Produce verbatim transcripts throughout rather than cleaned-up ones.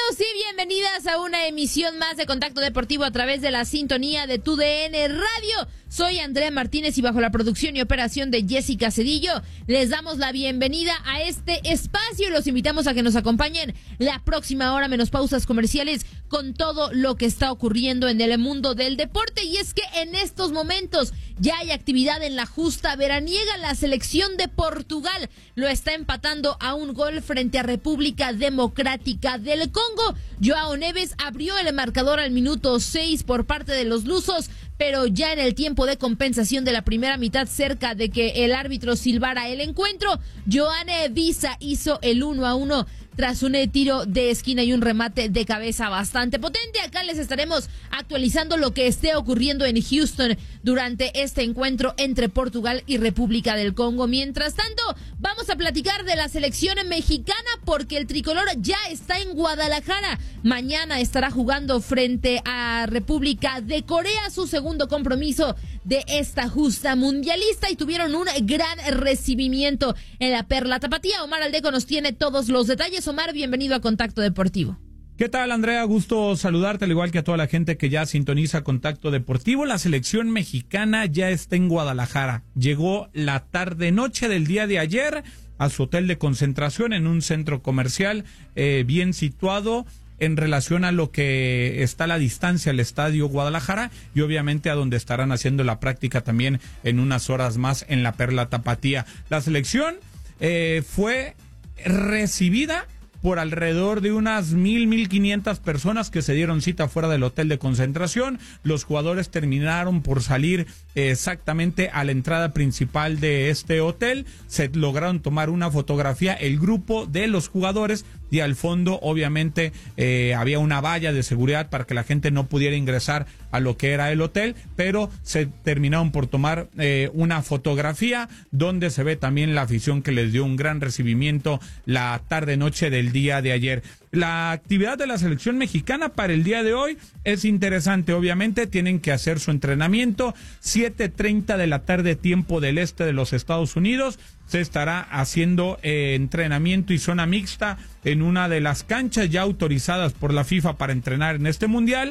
Bienvenidos y bienvenidas a una emisión más de Contacto Deportivo a través de la sintonía de Tu D N Radio. Soy Andrea Martínez y bajo la producción y operación de Jessica Cedillo, les damos la bienvenida a este espacio y los invitamos a que nos acompañen la próxima hora menos pausas comerciales con todo lo que está ocurriendo en el mundo del deporte. Y es que en estos momentos ya hay actividad en la justa veraniega. La selección de Portugal lo está empatando a un gol frente a República Democrática del Congo. Joao Neves abrió el marcador al minuto seis por parte de los lusos, pero ya en el tiempo de compensación de la primera mitad, cerca de que el árbitro silbara el encuentro, Yoane Visa hizo el uno a uno tras un tiro de esquina y un remate de cabeza bastante potente. Acá les estaremos actualizando lo que esté ocurriendo en Houston durante este encuentro entre Portugal y República del Congo. Mientras tanto, vamos a platicar de la selección mexicana porque el tricolor ya está en Guadalajara. Mañana estará jugando frente a República de Corea, su segundo compromiso de esta justa mundialista, y tuvieron un gran recibimiento en la Perla Tapatía. Omar Aldeco nos tiene todos los detalles. Omar, bienvenido a Contacto Deportivo. ¿Qué tal, Andrea? Gusto saludarte, al igual que a toda la gente que ya sintoniza Contacto Deportivo. La selección mexicana ya está en Guadalajara. Llegó la tarde-noche del día de ayer a su hotel de concentración en un centro comercial eh, bien situado en relación a lo que está a la distancia al Estadio Guadalajara y obviamente a donde estarán haciendo la práctica también en unas horas más en la Perla Tapatía. La selección eh, fue recibida por alrededor de unas mil, mil quinientas personas que se dieron cita fuera del hotel de concentración. Los jugadores terminaron por salir eh, exactamente a la entrada principal de este hotel. Se lograron tomar una fotografía, el grupo de los jugadores, y al fondo obviamente eh, había una valla de seguridad para que la gente no pudiera ingresar a lo que era el hotel, pero se terminaron por tomar eh, una fotografía donde se ve también la afición que les dio un gran recibimiento la tarde-noche del día de ayer. La actividad de la selección mexicana para el día de hoy es interesante. Obviamente tienen que hacer su entrenamiento. siete treinta de la tarde, tiempo del este de los Estados Unidos. Se estará haciendo eh, entrenamiento y zona mixta en una de las canchas ya autorizadas por la FIFA para entrenar en este mundial.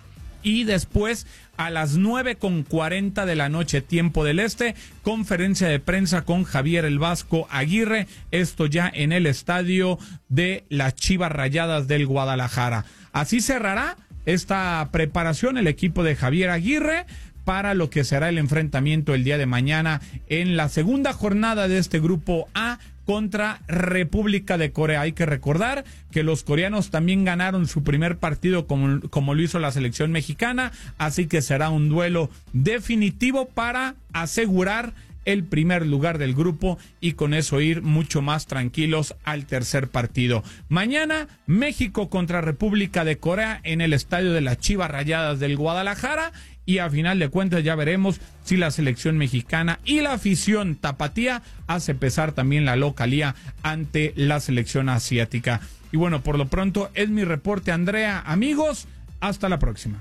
Y después, a las nueve con cuarenta de la noche, tiempo del este, conferencia de prensa con Javier El Vasco Aguirre, esto ya en el estadio de las Chivas Rayadas del Guadalajara. Así cerrará esta preparación el equipo de Javier Aguirre para lo que será el enfrentamiento el día de mañana en la segunda jornada de este grupo A contra República de Corea. Hay que recordar que los coreanos también ganaron su primer partido como, como lo hizo la selección mexicana, así que será un duelo definitivo para asegurar el primer lugar del grupo y con eso ir mucho más tranquilos al tercer partido. Mañana, México contra República de Corea en el estadio de las Chivas Rayadas del Guadalajara, y a final de cuentas ya veremos si la selección mexicana y la afición tapatía hace pesar también la localía ante la selección asiática. Y bueno, por lo pronto es mi reporte, Andrea. Amigos, hasta la próxima.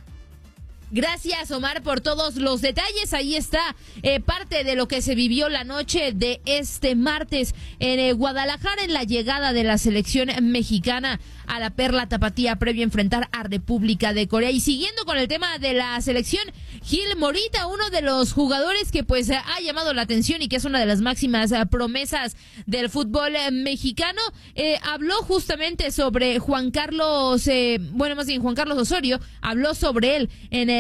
Gracias, Omar, por todos los detalles. Ahí está eh, parte de lo que se vivió la noche de este martes en eh, Guadalajara, en la llegada de la selección mexicana a la Perla Tapatía previo a enfrentar a República de Corea. Y siguiendo con el tema de la selección, Gil Morita, uno de los jugadores que pues ha llamado la atención y que es una de las máximas uh, promesas del fútbol uh, mexicano, eh, habló justamente sobre Juan Carlos, eh, bueno, más bien Juan Carlos Osorio, habló sobre él en el